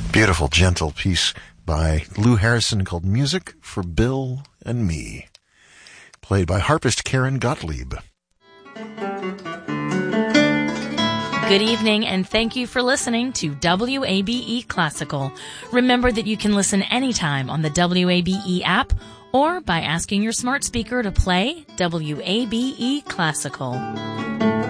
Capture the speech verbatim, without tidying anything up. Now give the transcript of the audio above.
Beautiful, gentle piece by Lou Harrison called Music for Bill and Me, played by harpist Karen Gottlieb. Good evening, and thank you for listening to W A B E Classical. Remember that you can listen anytime on the W A B E app or by asking your smart speaker to play W A B E Classical.